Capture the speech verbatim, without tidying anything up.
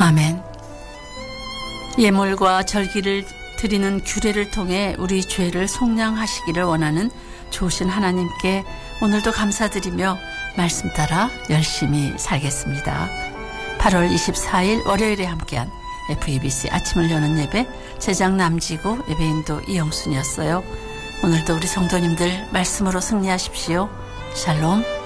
아멘. 예물과 절기를 드리는 규례를 통해 우리 죄를 속량하시기를 원하는 좋으신 하나님께 오늘도 감사드리며 말씀 따라 열심히 살겠습니다. 팔월 이십사일 월요일에 함께한 에프이비씨 아침을 여는 예배, 제작 남지구, 예배인도 이영순이었어요. 오늘도 우리 성도님들 말씀으로 승리하십시오. 샬롬.